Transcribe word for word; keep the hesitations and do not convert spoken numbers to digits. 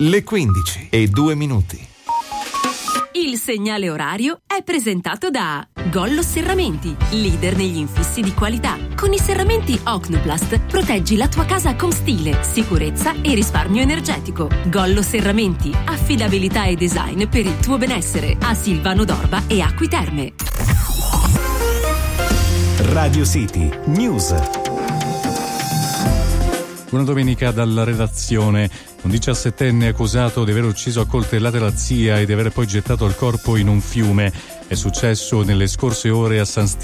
le quindici e due minuti. Il segnale orario è presentato da Gollo Serramenti, leader negli infissi di qualità. Con i serramenti Ocnoplast proteggi la tua casa con stile, sicurezza e risparmio energetico. Gollo Serramenti, affidabilità e design per il tuo benessere. A Silvano d'Orba e Acqui Terme. Radio City News. Buona domenica dalla redazione. Un diciassettenne accusato di aver ucciso a coltellate la zia e di aver poi gettato il corpo in un fiume. È successo nelle scorse ore a San Stefano.